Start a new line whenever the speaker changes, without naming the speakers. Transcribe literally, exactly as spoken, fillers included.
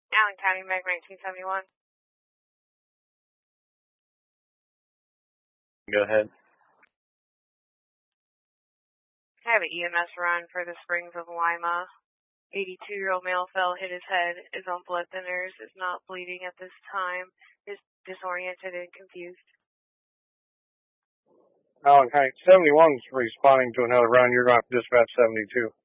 Allen County, Meg nineteen seventy-one.
Go ahead.
I have an E M S run for the Springs of Lima. eighty-two-year-old male fell, hit his head, is on blood thinners, is not bleeding at this time, is disoriented and confused.
Allen County, seventy-one is responding to another run. You're going to dispatch seventy-two.